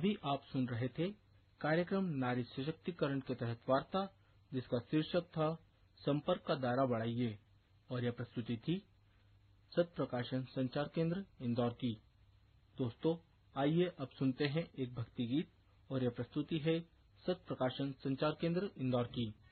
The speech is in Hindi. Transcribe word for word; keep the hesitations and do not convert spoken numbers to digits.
अभी आप सुन रहे थे कार्यक्रम नारी सशक्तिकरण के तहत वार्ता, जिसका शीर्षक था संपर्क का दायरा बढ़ाइए, और यह प्रस्तुति थी सत्य प्रकाशन संचार केंद्र इंदौर की। दोस्तों, आइए अब सुनते हैं एक भक्ति गीत, और यह प्रस्तुति है सत्य प्रकाशन संचार केंद्र इंदौर की।